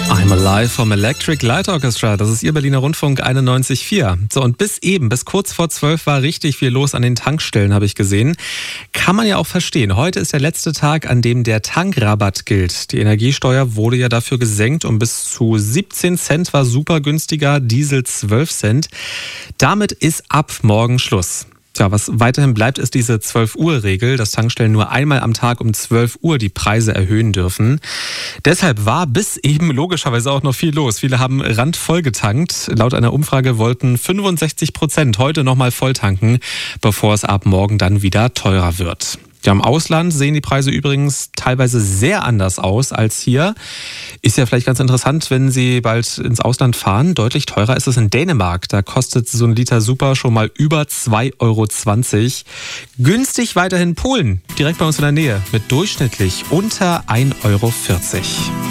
I'm Alive vom Electric Light Orchestra. Das ist Ihr Berliner Rundfunk 91.4. So, und bis kurz vor 12 war richtig viel los an den Tankstellen, habe ich gesehen. Kann man ja auch verstehen. Heute ist der letzte Tag, an dem der Tankrabatt gilt. Die Energiesteuer wurde ja dafür gesenkt um bis zu 17 Cent, war super günstiger, Diesel 12 Cent. Damit ist ab morgen Schluss. Tja, was weiterhin bleibt, ist diese 12-Uhr-Regel, dass Tankstellen nur einmal am Tag um 12 Uhr die Preise erhöhen dürfen. Deshalb war bis eben logischerweise auch noch viel los. Viele haben randvoll getankt. Laut einer Umfrage wollten 65% heute nochmal voll tanken, bevor es ab morgen dann wieder teurer wird. Ja, im Ausland sehen die Preise übrigens teilweise sehr anders aus als hier. Ist ja vielleicht ganz interessant, wenn Sie bald ins Ausland fahren. Deutlich teurer ist es in Dänemark. Da kostet so ein Liter Super schon mal über 2,20 Euro. Günstig weiterhin Polen, direkt bei uns in der Nähe, mit durchschnittlich unter 1,40 Euro.